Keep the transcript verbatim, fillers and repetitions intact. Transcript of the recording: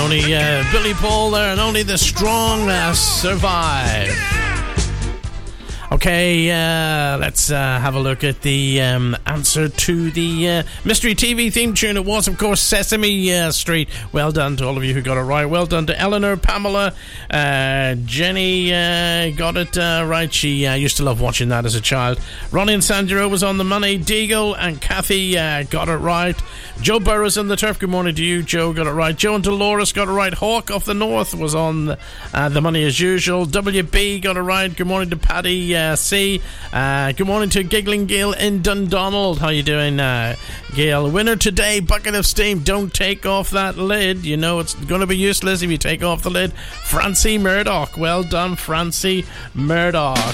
only uh, Billy Paul there, and only the strong uh, survive. Okay, uh, let's uh, have a look at the um, answer to the uh, Mystery T V theme tune. It was, of course, Sesame uh, Street. Well done to all of you who got it right. Well done to Eleanor, Pamela, uh, Jenny uh, got it uh, right. She uh, used to love watching that as a child. Ronnie and Sandro was on the money. Deagle and Kathy uh, got it right. Joe Burrows in the turf. Good morning to you, Joe. Got it right. Joe and Dolores got it right. Hawk of the North was on uh, the money as usual. W B got it right. Good morning to Paddy uh, C. Uh, good morning to Giggling Gail in Dundonald. How you doing, uh, Gail? Winner today, Bucket of Steam. Don't take off that lid. You know it's going to be useless if you take off the lid. Francie Murdoch. Well done, Francie Murdoch.